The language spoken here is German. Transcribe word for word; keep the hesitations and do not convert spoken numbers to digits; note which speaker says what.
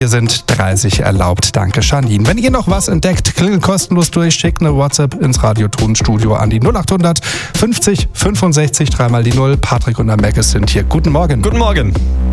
Speaker 1: Hier sind dreißig erlaubt. Danke, Janine. Wenn ihr noch was entdeckt, klingelt kostenlos durch, schickt eine WhatsApp ins Radiotonstudio an die null acht hundert fünfzig fünfundsechzig, dreimal die null. Patrick und der Mac sind hier. Guten Morgen.
Speaker 2: Guten Morgen.